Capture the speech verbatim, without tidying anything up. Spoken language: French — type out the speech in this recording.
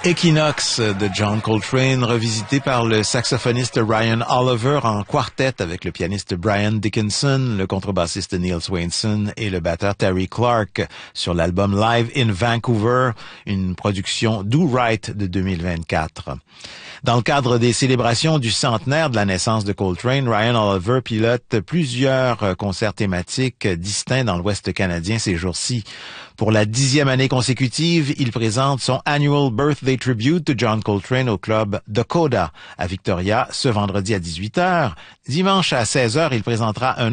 Equinox de John Coltrane, revisité par le saxophoniste Ryan Oliver en quartet avec le pianiste Brian Dickinson, le contrebassiste Neil Swainson et le batteur Terry Clark sur l'album Live in Vancouver, une production Do Right de deux mille vingt-quatre. Dans le cadre des célébrations du centenaire de la naissance de Coltrane, Ryan Oliver pilote plusieurs concerts thématiques distincts dans l'Ouest canadien ces jours-ci. Pour la dixième année consécutive, il présente son Annual Birthday Tribute to John Coltrane au club Dakota à Victoria ce vendredi à dix-huit heures. Dimanche à seize heures, il présentera un